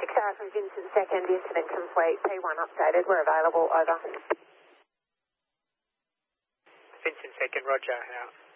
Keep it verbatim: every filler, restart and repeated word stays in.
Tower from Vincent second, intervention suite, P one updated, we're available, over. Vincent second, roger, out.